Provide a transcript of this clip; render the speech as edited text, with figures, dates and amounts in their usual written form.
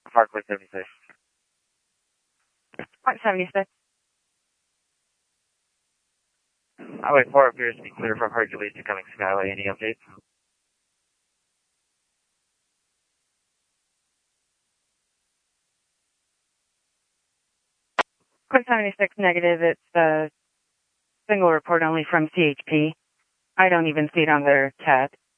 Parkway 76. Point 76. Highway 4 appears to be clear from Hercules to Cummings Skyway. Any updates? Point 76 negative. It's a single report only from CHP. I don't even see it on their CAT.